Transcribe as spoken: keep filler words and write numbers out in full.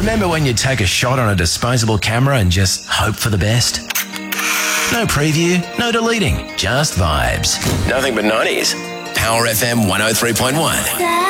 Remember when you take a shot on a disposable camera and just hope for the best? No preview, no deleting, just vibes. Nothing but nineties. Power F M one oh three point one.